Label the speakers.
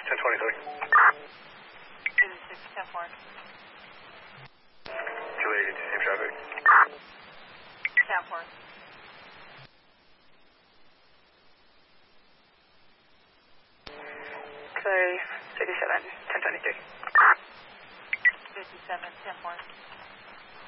Speaker 1: 1023.
Speaker 2: 86, 10-4.
Speaker 1: 280, same traffic.
Speaker 2: 10-4.
Speaker 3: Sorry, 37, 1023.
Speaker 2: 57, 10-4.